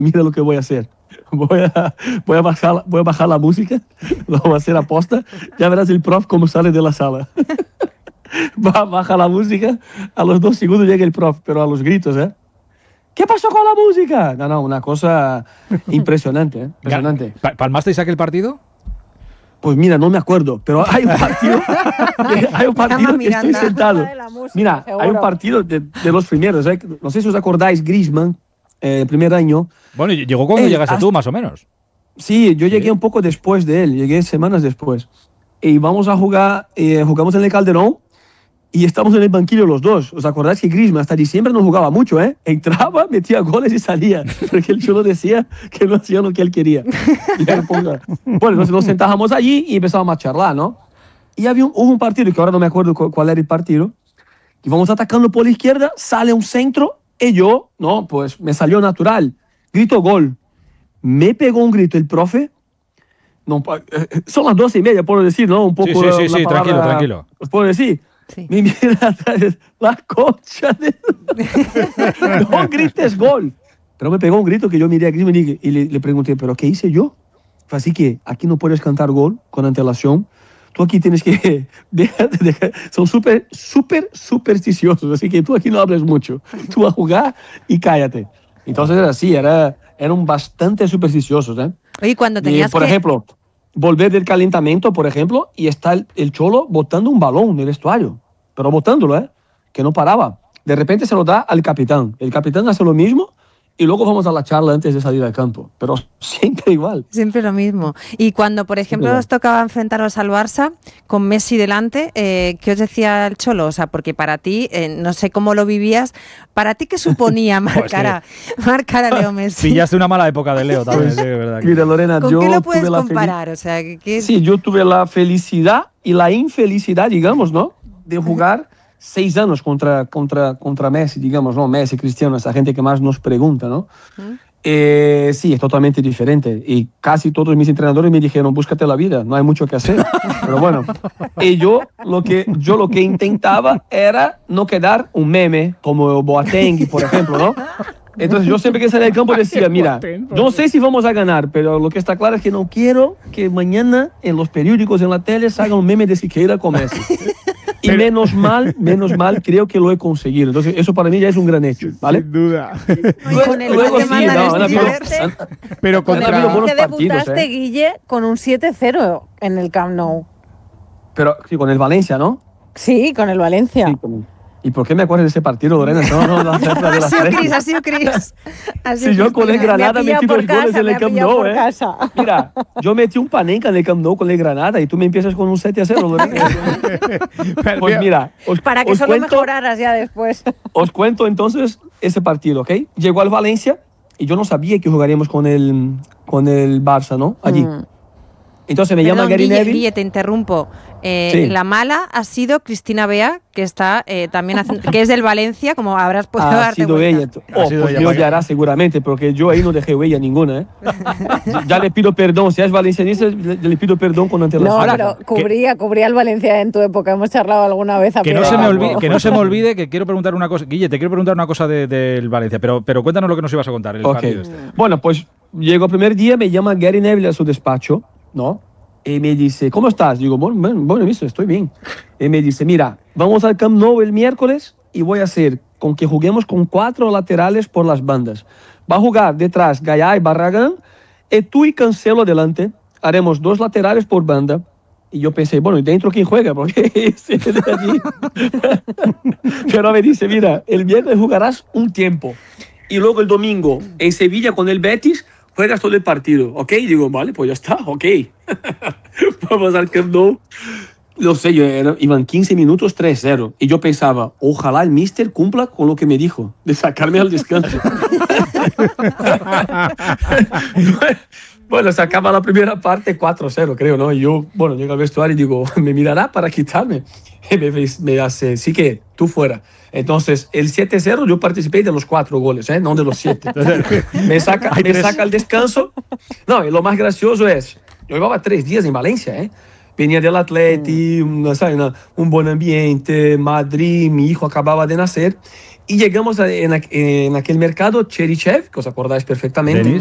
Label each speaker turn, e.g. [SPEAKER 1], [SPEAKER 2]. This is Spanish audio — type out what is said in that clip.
[SPEAKER 1] mira lo que voy a hacer. Voy a bajar la música, lo voy a hacer aposta, ya verás el prof cómo sale de la sala. Baja la música, a los 2 segundos llega el prof, pero a los gritos, ¿eh? ¿Qué pasó con la música? No, una cosa impresionante, ¿eh? Impresionante.
[SPEAKER 2] ¿Palmasteis aquel partido?
[SPEAKER 1] Pues mira, no me acuerdo, pero hay un partido que estoy sentado. Mira, hay un partido de los primeros, ¿eh? No sé si os acordáis, Griezmann, el primer año.
[SPEAKER 2] Bueno, llegó cuando llegaste tú, más o menos.
[SPEAKER 1] Sí, yo llegué un poco después de él, llegué semanas después. Y vamos a jugar, jugamos en el Calderón y estamos en el banquillo los dos. ¿Os acordáis que Griezmann hasta diciembre no jugaba mucho, eh? Entraba, metía goles y salía, porque el Cholo decía que no hacía lo que él quería. Bueno, nos sentábamos allí y empezábamos a charlar, ¿no? Y hubo un partido, que ahora no me acuerdo cuál era el partido, y vamos atacando por la izquierda, sale un centro, y yo, no, pues me salió natural. Grito gol. Me pegó un grito el profe. No, son las 12:30, puedo decir, ¿no? Un poco.
[SPEAKER 2] Sí, tranquilo.
[SPEAKER 1] ¿Os puedo decir? Sí. Me mira atrás, la concha de... No grites gol. Pero me pegó un grito que yo miré a Griezmann y le pregunté, ¿pero qué hice yo? Así que aquí no puedes cantar gol con antelación. Tú aquí tienes que son súper supersticiosos, así que tú aquí no hables mucho. Tú a jugar y cállate. Entonces era así, eran bastante supersticiosos, ¿eh?
[SPEAKER 3] Oye, cuando tenías
[SPEAKER 1] por ejemplo, volver del calentamiento, por ejemplo, y está el Cholo botando un balón en el vestuario, pero botándolo, ¿eh? Que no paraba. De repente se lo da al capitán. El capitán hace lo mismo y luego vamos a la charla antes de salir al campo. Pero siempre igual.
[SPEAKER 3] Siempre lo mismo. Y cuando, por ejemplo, os tocaba enfrentaros al Barça con Messi delante, ¿qué os decía el Cholo? O sea, porque para ti, no sé cómo lo vivías, ¿para ti qué suponía marcar a Leo Messi?
[SPEAKER 2] Pillaste una mala época de Leo también, sí, es verdad.
[SPEAKER 1] Mira, Lorena,
[SPEAKER 3] ¿Con qué lo puedes comparar? O sea,
[SPEAKER 1] sí, yo tuve la felicidad y la infelicidad, digamos, ¿no? De jugar 6 años contra Messi, digamos, ¿no? Messi, Cristiano, esa gente que más nos pregunta, ¿no? Sí, es totalmente diferente. Y casi todos mis entrenadores me dijeron, búscate la vida, no hay mucho que hacer. Pero bueno, y yo lo que intentaba era no quedar un meme como Boateng, por ejemplo, ¿no? Entonces yo siempre que salía del campo decía, mira, yo no sé si vamos a ganar, pero lo que está claro es que no quiero que mañana en los periódicos, en la tele, salga un meme de Siqueira con Messi. Y menos mal, creo que lo he conseguido. Entonces, eso para mí ya es un gran hecho, ¿vale?
[SPEAKER 2] Sin duda.
[SPEAKER 1] Luego sí,
[SPEAKER 4] pero contra... que debutaste, Guille, con un 7-0 en el Camp Nou.
[SPEAKER 1] Pero sí, con el Valencia, ¿no?
[SPEAKER 4] Sí, con el Valencia. Sí,
[SPEAKER 1] ¿Y por qué me acuerdo de ese partido, Lorena?
[SPEAKER 3] Ha sido Cris.
[SPEAKER 1] Si yo con el Granada metí 2 goles en el Camp Nou, ¿eh? Mira, yo metí un Panenka en el Camp Nou con el Granada y tú me empiezas con un 7-0, Lorena. Pues mira,
[SPEAKER 4] para que solo mejoraras ya después.
[SPEAKER 1] Os cuento entonces ese partido, ¿ok? Llegó al Valencia y yo no sabía que jugaríamos con el Barça, ¿no? Allí. Entonces me llama Gary Neville.
[SPEAKER 3] Guille, te interrumpo.
[SPEAKER 1] Sí.
[SPEAKER 3] La mala ha sido Cristina Bea, que está también que es del Valencia, como habrás podido darte cuenta.
[SPEAKER 1] Pues me odiará seguramente, porque yo ahí no dejé huella ninguna, ¿eh? Ya le pido perdón, si es valencianista, le pido perdón con antelación.
[SPEAKER 4] No, pero cubría el Valencia en tu época, hemos charlado alguna vez.
[SPEAKER 2] Que no se me olvide que quiero preguntar una cosa. Guille, te quiero preguntar una cosa del Valencia, pero cuéntanos lo que nos ibas a contar. Partido este.
[SPEAKER 1] Bueno, pues llegó el primer día, me llama Gary Neville a su despacho, ¿no? Y me dice, ¿cómo estás? Digo, bueno, estoy bien. Y me dice, mira, vamos al Camp Nou el miércoles y voy a hacer con que juguemos con 4 laterales por las bandas. Va a jugar detrás Gaya y Barragán, y tú y Cancelo delante. Haremos 2 laterales por banda. Y yo pensé, bueno, ¿y dentro quién juega? Porque ese de allí. Pero me dice, mira, el viernes jugarás un tiempo. Y luego el domingo en Sevilla con el Betis juegas todo el partido, ¿ok? Digo, vale, pues ya está, ok. Vamos al Camp Nou. No sé, iban 15 minutos 3-0. Y yo pensaba, ojalá el míster cumpla con lo que me dijo, de sacarme al descanso. Bueno, se acaba la primera parte 4-0, creo, ¿no? Y yo, bueno, llego al vestuario y digo, ¿me mirará para quitarme? Y me hace, sí que tú fuera. Entonces, el 7-0 yo participé de los 4 goles, ¿eh? No de los 7. me saca al descanso. No, y lo más gracioso es, yo llevaba 3 días en Valencia, ¿eh? Venía del Atleti, un buen ambiente, Madrid, mi hijo acababa de nacer. Y llegamos en aquel mercado, Cherichev, que os acordáis perfectamente.